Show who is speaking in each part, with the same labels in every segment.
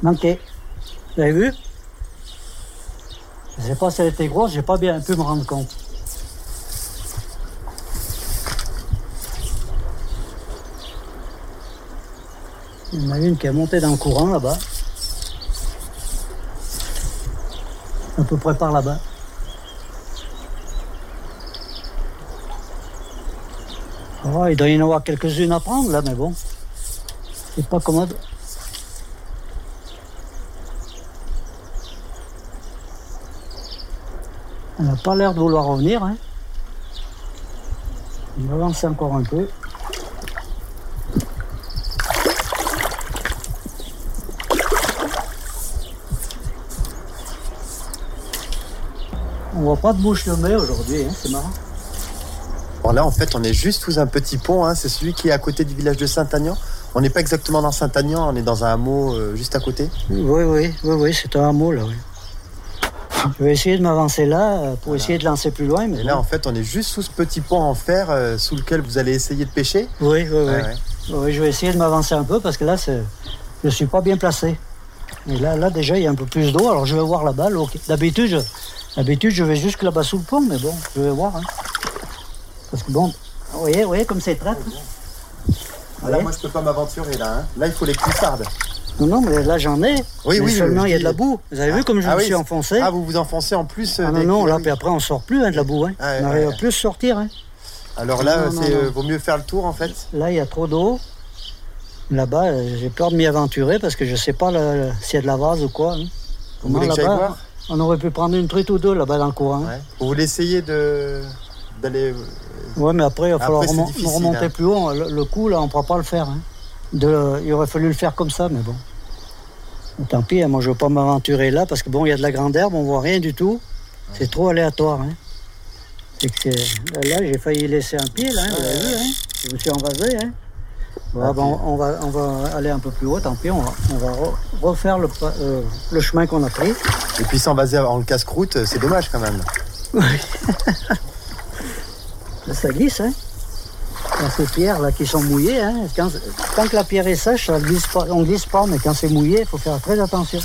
Speaker 1: Manqué. Vous avez vu? Je ne sais pas si elle était grosse, j'ai pas bien pu me rendre compte. Il y en a une qui est montée dans le courant là-bas. À peu près par là-bas. Oh, il doit y en avoir quelques-unes à prendre là, mais bon. C'est pas commode. Elle n'a pas l'air de vouloir revenir. Hein. On va avancer encore un peu. On voit pas de bouche lomée aujourd'hui, hein, c'est marrant.
Speaker 2: Alors là, en fait, on est juste sous un petit pont. Hein, c'est celui qui est à côté du village de Saint-Agnan. On n'est pas exactement dans Saint-Agnan, on est dans un hameau juste à côté.
Speaker 1: Oui, c'est un hameau là. Oui. Je vais essayer de m'avancer là pour essayer de lancer plus loin. Mais
Speaker 2: et là, en fait, on est juste sous ce petit pont en fer sous lequel vous allez essayer de pêcher.
Speaker 1: Oui. Oui, je vais essayer de m'avancer un peu parce que là, je ne suis pas bien placé. Et là, déjà, il y a un peu plus d'eau. Alors, je vais voir là-bas l'eau. D'habitude, je vais jusque là-bas sous le pont, mais bon, je vais voir. Hein. Parce que bon, vous voyez comme c'est traître.
Speaker 2: Là, moi, je peux pas m'aventurer là. Hein. Là, il faut les cuissardes.
Speaker 1: Non, mais là, j'en ai.
Speaker 2: Oui,
Speaker 1: seulement, il y a de la boue. Vous avez vu comme je me suis enfoncé?
Speaker 2: Ah, vous vous enfoncez en plus
Speaker 1: non, là, puis après, on sort plus de la boue. Hein. On n'arrive plus à sortir. Hein.
Speaker 2: Alors là, vaut mieux faire le tour, en fait.
Speaker 1: Là, il y a trop d'eau. Là-bas, j'ai peur de m'y aventurer parce que je sais pas s'il y a de la vase ou quoi. Hein.
Speaker 2: Vous voulez que j'aille voir?
Speaker 1: On aurait pu prendre une truite ou deux là-bas dans le courant. Hein.
Speaker 2: Vous voulez essayer d'aller...
Speaker 1: Oui, mais après, il va falloir remonter plus haut. Le coup, là, on ne pourra pas le faire. Hein. Il aurait fallu le faire comme ça, mais bon. Mais tant pis, hein, moi, je ne veux pas m'aventurer là, parce que bon, il y a de la grande herbe, on ne voit rien du tout. C'est trop aléatoire. Hein. Là, j'ai failli laisser un pied, là, vous avez vu, hein. Je me suis envasé. Hein. On va aller un peu plus haut, tant pis, on va refaire le chemin qu'on a pris.
Speaker 2: Et puis s'envaser en le casse-croûte, c'est dommage quand même.
Speaker 1: Oui. Ça glisse, hein. Quand ces pierres là qui sont mouillées, hein, tant que la pierre est sèche, on ne glisse pas, mais quand c'est mouillé, il faut faire très attention.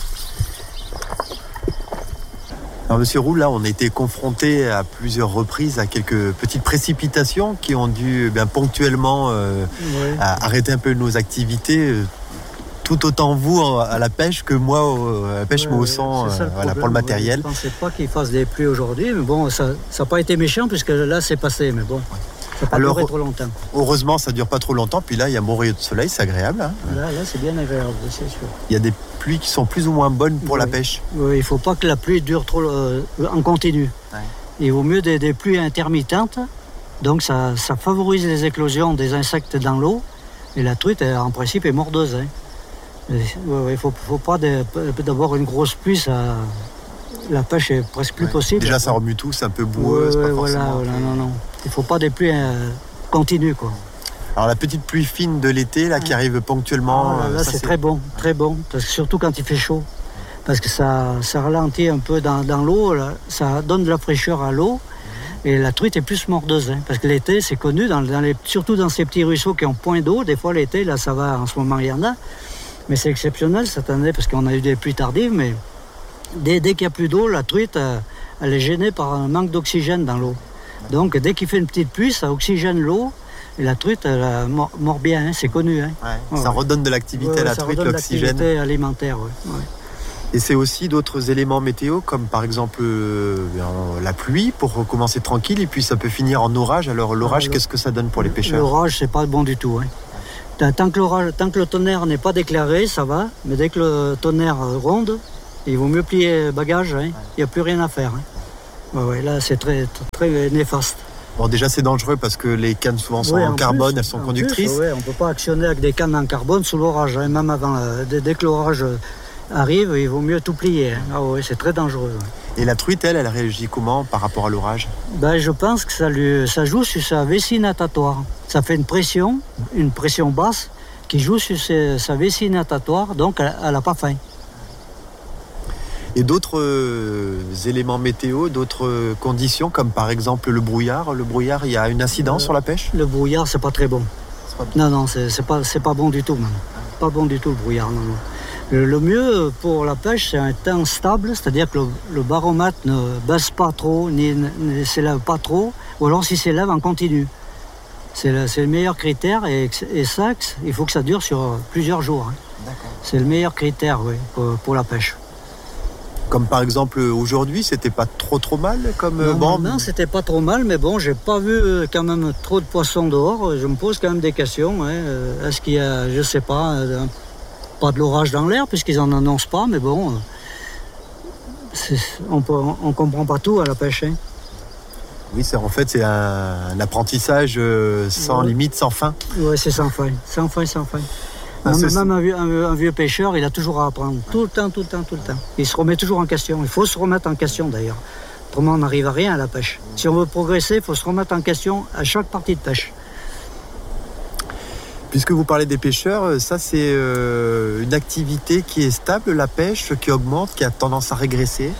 Speaker 2: Alors, Monsieur Roux, là, on a été confronté à plusieurs reprises à quelques petites précipitations qui ont dû ponctuellement arrêter un peu nos activités. Tout autant vous à la pêche que moi à la pêche, mais au sang pour le matériel.
Speaker 1: Je ne pensais pas qu'il fasse des pluies aujourd'hui, mais bon, ça n'a pas été méchant puisque là, c'est passé, mais bon. Ça n'a pas duré trop longtemps.
Speaker 2: Heureusement, ça ne dure pas trop longtemps. Puis là, il y a un bon rayon de soleil, c'est agréable. Hein.
Speaker 1: Là, c'est bien agréable, c'est sûr.
Speaker 2: Il y a des pluies qui sont plus ou moins bonnes pour la pêche.
Speaker 1: Oui, il ne faut pas que la pluie dure trop en continu. Ouais. Il vaut mieux des pluies intermittentes. Donc, ça favorise les éclosions des insectes dans l'eau. Et la truite, en principe, est mordeuse. Hein. Il ne faut pas d'avoir une grosse pluie. La pêche est presque plus possible.
Speaker 2: Déjà, ça remue tout, c'est un peu boueux. C'est pas forcément
Speaker 1: non. Il ne faut pas des pluies continues, quoi.
Speaker 2: Alors la petite pluie fine de l'été là qui arrive ponctuellement.
Speaker 1: Là, c'est très bon, parce que surtout quand il fait chaud, parce que ça ralentit un peu dans l'eau, là, ça donne de la fraîcheur à l'eau, et la truite est plus mordeuse, hein, parce que l'été c'est connu, surtout dans ces petits ruisseaux qui ont point d'eau. Des fois l'été, là ça va, en ce moment il y en a, mais c'est exceptionnel cette année parce qu'on a eu des pluies tardives, mais dès qu'il n'y a plus d'eau, la truite elle est gênée par un manque d'oxygène dans l'eau. Donc dès qu'il fait une petite pluie, ça oxygène l'eau. Et la truite, elle mord bien, hein, c'est connu. Hein.
Speaker 2: Ça redonne de l'activité à la truite, l'oxygène.
Speaker 1: L'activité alimentaire, oui.
Speaker 2: Et c'est aussi d'autres éléments météo, comme par exemple la pluie, pour recommencer tranquille, et puis ça peut finir en orage. Alors l'orage, qu'est-ce que ça donne pour les pêcheurs?
Speaker 1: L'orage, c'est pas bon du tout. Hein. Tant que le tonnerre n'est pas déclaré, ça va. Mais dès que le tonnerre ronde, il vaut mieux plier bagage. Hein. Il n'y a plus rien à faire. Hein. Là, c'est très, très néfaste.
Speaker 2: Bon, déjà, c'est dangereux parce que les cannes souvent sont en carbone, elles sont conductrices.
Speaker 1: On ne peut pas actionner avec des cannes en carbone sous l'orage. Hein. Même avant, dès que l'orage arrive, il vaut mieux tout plier. Hein. C'est très dangereux.
Speaker 2: Et la truite, elle réagit comment par rapport à l'orage?
Speaker 1: Je pense que ça joue sur sa vessie natatoire. Ça fait une pression basse qui joue sur sa vessie natatoire, donc elle n'a pas faim.
Speaker 2: Et d'autres éléments météo, d'autres conditions, comme par exemple le brouillard. Le brouillard, il y a une incidence sur la pêche?
Speaker 1: Le brouillard, c'est pas très bon. Non, c'est pas bon du tout, même. Pas bon du tout, le brouillard, non. Le mieux pour la pêche, c'est un temps stable, c'est-à-dire que le baromètre ne baisse pas trop, ni ne s'élève pas trop, ou alors s'il s'élève en continu. C'est le meilleur critère, et ça, il faut que ça dure sur plusieurs jours. Hein.
Speaker 2: D'accord.
Speaker 1: C'est le meilleur critère, oui, pour la pêche.
Speaker 2: Comme par exemple aujourd'hui, c'était pas trop mal comme
Speaker 1: Non, c'était pas trop mal, mais bon, j'ai pas vu quand même trop de poissons dehors. Je me pose quand même des questions. Hein. Est-ce qu'il y a, je sais pas, pas de l'orage dans l'air, puisqu'ils en annoncent pas, mais bon, on comprend pas tout à la pêche. Hein.
Speaker 2: Oui, c'est un apprentissage sans limite, sans fin.
Speaker 1: Oui, c'est sans fin. Même un vieux pêcheur, il a toujours à apprendre. Tout le temps. Il se remet toujours en question. Il faut se remettre en question d'ailleurs. Autrement, on n'arrive à rien à la pêche. Si on veut progresser, il faut se remettre en question à chaque partie de pêche.
Speaker 2: Puisque vous parlez des pêcheurs, ça c'est une activité qui est stable, la pêche, qui augmente, qui a tendance à régresser.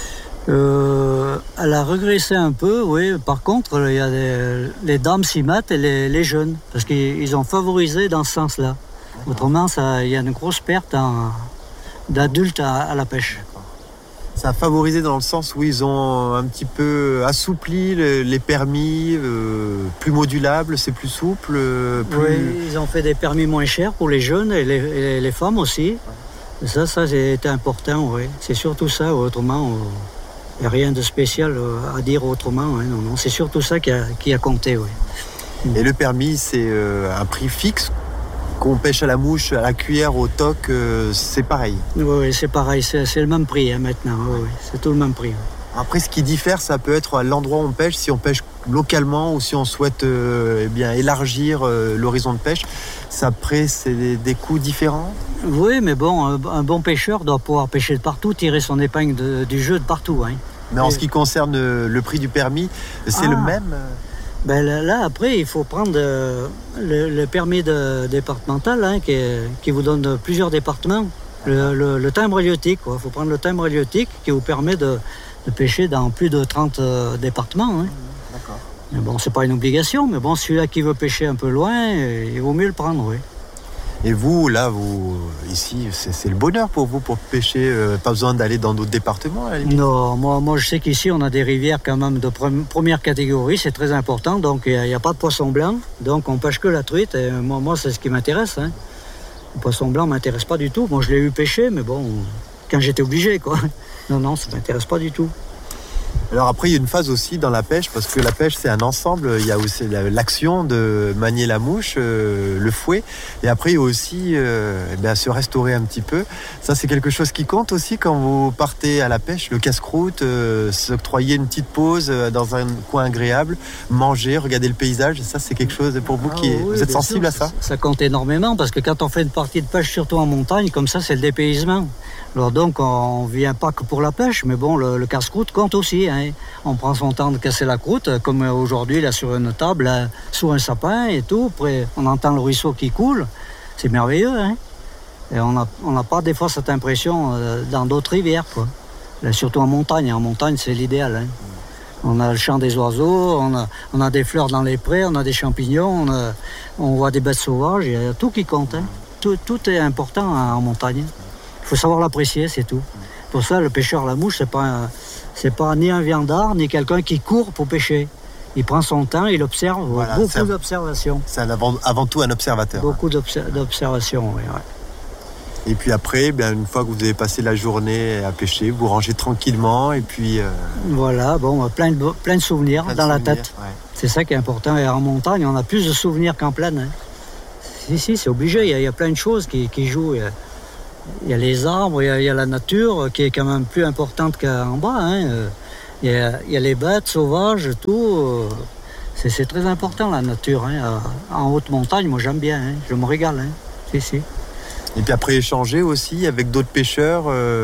Speaker 1: Elle a régressé un peu, oui. Par contre, il y a les dames s'y mettent et les jeunes, parce qu'ils ont favorisé dans ce sens-là. Autrement, il y a une grosse perte d'adultes à la pêche.
Speaker 2: Ça a favorisé dans le sens où ils ont un petit peu assoupli les permis, plus modulables, c'est plus souple.
Speaker 1: Oui, ils ont fait des permis moins chers pour les jeunes et les femmes aussi. Ça c'était important, oui. C'est surtout ça, autrement, il n'y a rien de spécial à dire autrement. Hein. Non, c'est surtout ça qui a compté, oui.
Speaker 2: Et le permis, c'est un prix fixe? Qu'on pêche à la mouche, à la cuillère, au toc, c'est pareil.
Speaker 1: Oui, c'est pareil, c'est le même prix hein, maintenant. Oui, c'est tout le même prix.
Speaker 2: Après, ce qui diffère, ça peut être à l'endroit où on pêche, si on pêche localement ou si on souhaite élargir l'horizon de pêche. Après, c'est des coûts différents.
Speaker 1: Oui, mais bon, un bon pêcheur doit pouvoir pêcher de partout, tirer son épingle du jeu de partout. Hein.
Speaker 2: Mais en ce qui concerne le prix du permis, c'est le même?
Speaker 1: Ben là, après, il faut prendre le permis départemental hein, qui vous donne plusieurs départements. Le timbre halieutique, il faut prendre le timbre halieutique qui vous permet de pêcher dans plus de 30 départements. Hein.
Speaker 2: D'accord.
Speaker 1: Mais bon, c'est pas une obligation, mais bon, celui-là qui veut pêcher un peu loin, il vaut mieux le prendre, oui.
Speaker 2: Et vous, là, ici, c'est le bonheur pour vous pour pêcher, pas besoin d'aller dans d'autres départements à la limite.
Speaker 1: Non, moi je sais qu'ici on a des rivières quand même de première catégorie, c'est très important, donc il n'y a pas de poisson blanc, donc on pêche que la truite, et moi c'est ce qui m'intéresse. Hein. Le poisson blanc ne m'intéresse pas du tout, moi je l'ai eu pêcher, mais bon, quand j'étais obligé quoi. Non, ça ne m'intéresse pas du tout.
Speaker 2: Alors après, il y a une phase aussi dans la pêche, parce que la pêche, c'est un ensemble. Il y a aussi l'action de manier la mouche, le fouet. Et après, il y a aussi se restaurer un petit peu. Ça, c'est quelque chose qui compte aussi quand vous partez à la pêche. Le casse-croûte, s'octroyer une petite pause dans un coin agréable, manger, regarder le paysage. Ça, c'est quelque chose pour vous vous êtes sensible à ça?
Speaker 1: Ça compte énormément, parce que quand on fait une partie de pêche, surtout en montagne, comme ça, c'est le dépaysement. Alors donc, on ne vient pas que pour la pêche, mais bon, le casse-croûte compte aussi. Hein. On prend son temps de casser la croûte, comme aujourd'hui, là, sur une table, là, sous un sapin et tout. Après, on entend le ruisseau qui coule. C'est merveilleux, hein. Et on n'a pas des fois cette impression dans d'autres rivières, quoi. Là, surtout en montagne. En montagne, c'est l'idéal, hein. On a le chant des oiseaux, on a des fleurs dans les prés, on a des champignons, on voit des bêtes sauvages. Il y a tout qui compte, hein. Tout est important en montagne. Il faut savoir l'apprécier, c'est tout. Pour ça, le pêcheur à la mouche, c'est pas ni un viandard, ni quelqu'un qui court pour pêcher. Il prend son temps, il observe, voilà, beaucoup d'observations.
Speaker 2: C'est avant tout un observateur.
Speaker 1: Beaucoup d'observations, oui. Ouais.
Speaker 2: Et puis après, une fois que vous avez passé la journée à pêcher, vous rangez tranquillement et puis...
Speaker 1: Voilà, plein de souvenirs dans la tête.
Speaker 2: Ouais.
Speaker 1: C'est ça qui est important. Et en montagne, on a plus de souvenirs qu'en plaine. Hein. Si, c'est obligé, il y a plein de choses qui jouent. Il y a les arbres, il y a la nature qui est quand même plus importante qu'en bas. Hein. Il y a les bêtes sauvages, tout. C'est très important la nature. Hein. En haute montagne, moi j'aime bien. Hein. Je me régale. Hein. Si.
Speaker 2: Et puis après échanger aussi avec d'autres pêcheurs,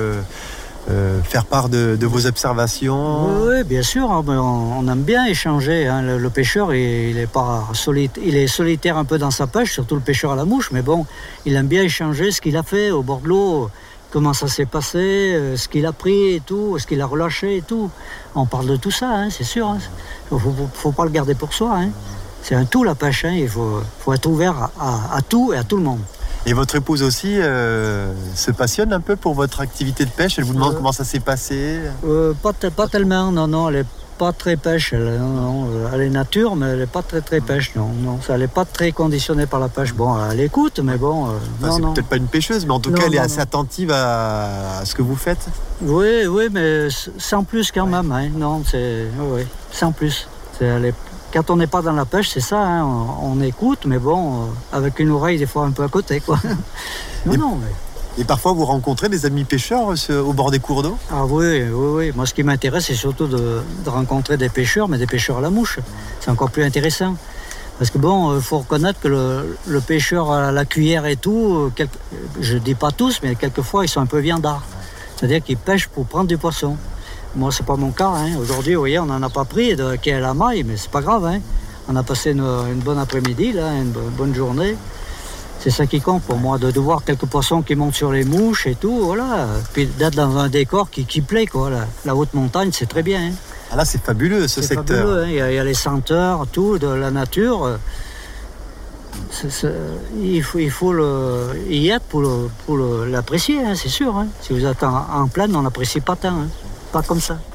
Speaker 2: faire part de vos observations.
Speaker 1: Oui, bien sûr. On aime bien échanger. Hein. Le pêcheur, il est solitaire un peu dans sa pêche, surtout le pêcheur à la mouche. Mais bon, il aime bien échanger ce qu'il a fait au bord de l'eau, comment ça s'est passé, ce qu'il a pris et tout, ce qu'il a relâché et tout. On parle de tout ça, hein, c'est sûr. Hein. Faut pas le garder pour soi. Hein. C'est un tout la pêche. Hein. Il faut être ouvert à tout et à tout le monde.
Speaker 2: Et votre épouse aussi se passionne un peu pour votre activité de pêche? Elle vous demande comment ça s'est passé?
Speaker 1: Pas tellement, non, elle est pas très pêche, elle est nature, mais elle est pas très pêche, non, elle est pas très conditionnée par la pêche. Bon, elle écoute, mais bon,
Speaker 2: c'est
Speaker 1: non.
Speaker 2: Peut-être pas une pêcheuse, mais en tout cas, elle est assez attentive à ce que vous faites.
Speaker 1: Oui, mais sans plus quand même, hein. Non, oui, sans plus. Quand on n'est pas dans la pêche, c'est ça, hein, on écoute, mais bon, avec une oreille des fois un peu à côté, quoi.
Speaker 2: Et parfois, vous rencontrez des amis pêcheurs au bord des cours d'eau?
Speaker 1: Ah oui. Moi, ce qui m'intéresse, c'est surtout de rencontrer des pêcheurs, mais des pêcheurs à la mouche. C'est encore plus intéressant. Parce que bon, il faut reconnaître que le pêcheur à la cuillère et tout, je dis pas tous, mais quelquefois, ils sont un peu viandards. C'est-à-dire qu'ils pêchent pour prendre du poisson. Moi, c'est pas mon cas, hein. Aujourd'hui, vous voyez, on n'en a pas pris qui est à la maille, mais c'est pas grave, hein. On a passé une bonne après-midi, là, une bonne journée. C'est ça qui compte pour moi, de voir quelques poissons qui montent sur les mouches et tout, voilà. Puis d'être dans un décor qui plaît, quoi. La haute montagne, c'est très bien, hein.
Speaker 2: Ah là, c'est fabuleux, ce secteur.
Speaker 1: Fabuleux, hein. Il y a les senteurs, tout, de la nature. Il faut y être pour l'apprécier, hein, c'est sûr, hein. Si vous êtes en plaine, on n'apprécie pas tant, hein. Pas comme ça.